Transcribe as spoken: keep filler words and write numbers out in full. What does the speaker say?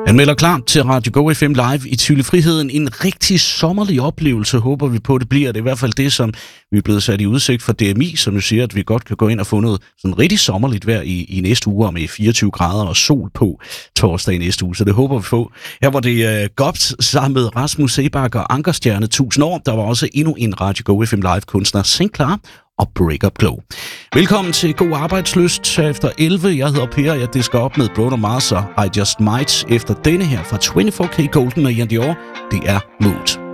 Han melder klar til Radio Go F M Live i Tivoli Friheden. En rigtig sommerlig oplevelse, håber vi på, det bliver. Det er i hvert fald det, som vi er blevet sat i udsigt for D M I, som jo siger, at vi godt kan gå ind og få noget sådan rigtig sommerligt vejr i, i næste uge, med fireogtyve grader og sol på torsdag i næste uge. Så det håber vi på. Her var det uh, Gops sammen med Rasmus Seebach og Ankerstjerne tusind år. Der var også endnu en Radio Go F M Live-kunstner, Sinclair og Break Up Glow. Velkommen til God Arbejdsløst efter elleve. Jeg hedder Per, jeg disker op med Bruno Mars og I Just Might efter denne her fra fireogtyve K Golden og Ian Dior. Det er Mood.